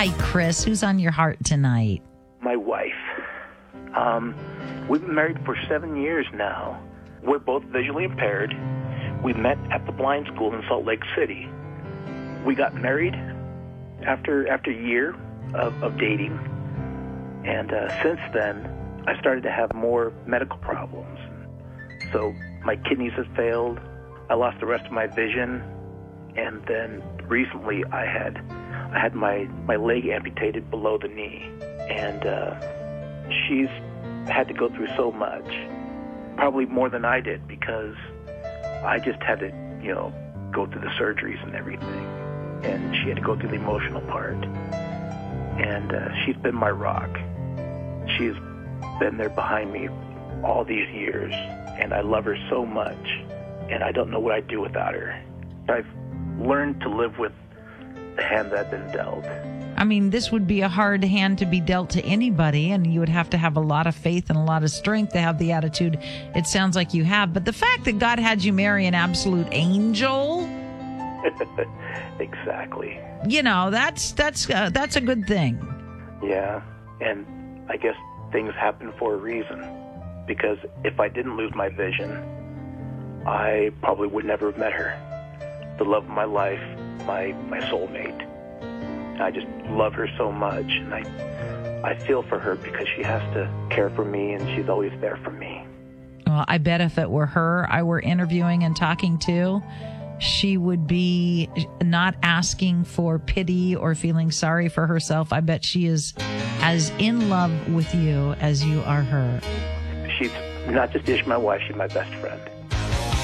Hi, Chris. Who's on your heart tonight? My wife. We've been married for 7 years now. We're both visually impaired. We met at the blind school in Salt Lake City. We got married after a year of dating. And since then, I started to have more medical problems. So my kidneys have failed. I lost the rest of my vision. And then recently I had my leg amputated below the knee. And she's had to go through so much, probably more than I did, because I just had to, go through the surgeries and everything. And she had to go through the emotional part. And she's been my rock. She's been there behind me all these years, and I love her so much, and I don't know what I'd do without her. I've learned to live with the hand that I've been dealt. I mean, this would be a hard hand to be dealt to anybody, and you would have to have a lot of faith and a lot of strength to have the attitude it sounds like you have. But the fact that God had you marry an absolute angel... Exactly. That's a good thing. Yeah, and I guess things happen for a reason. Because if I didn't lose my vision, I probably would never have met her. The love of my life, my soulmate. I just love her so much, and I feel for her because she has to care for me, and she's always there for me. Well, I bet if it were her I were interviewing and talking to, she would be not asking for pity or feeling sorry for herself. I bet she is as in love with you as you are her. She's not just my wife, she's my best friend.